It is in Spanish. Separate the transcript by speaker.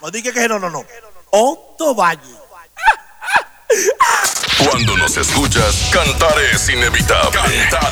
Speaker 1: No diga que no. Otto Valle.
Speaker 2: Cuando nos escuchas, cantar es inevitable. Cantar